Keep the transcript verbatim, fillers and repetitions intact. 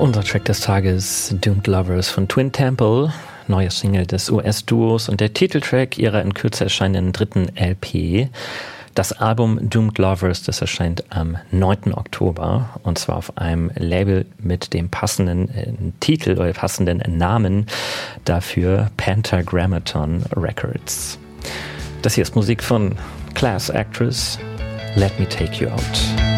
Unser Track des Tages, Doomed Lovers von Twin Temple, neue Single des U S-Duos und der Titeltrack ihrer in Kürze erscheinenden dritten L P. Das Album Doomed Lovers, das erscheint am neunten Oktober und zwar auf einem Label mit dem passenden äh, Titel oder passenden Namen dafür, Pentagrammaton Records. Das hier ist Musik von Class Actress, Let Me Take You Out.